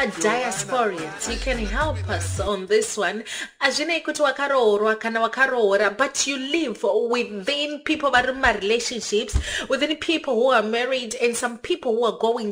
are diasporians. You can help us on this one. Ajine kuti wakaroorwa kana wakaroora, but you live within people that are in relationships, within people who are married, and some people who are going